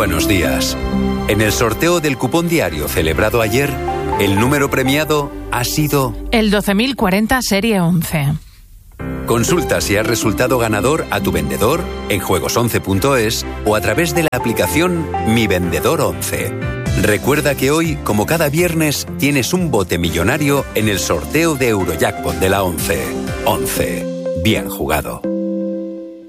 Buenos días. En el sorteo del cupón diario celebrado ayer, el número premiado ha sido el 12.040 serie 11. Consulta si has resultado ganador a tu vendedor en juegos11.es o a través de la aplicación Mi Vendedor 11. Recuerda que hoy, como cada viernes, tienes un bote millonario en el sorteo de Eurojackpot de la 11. 11. Bien jugado.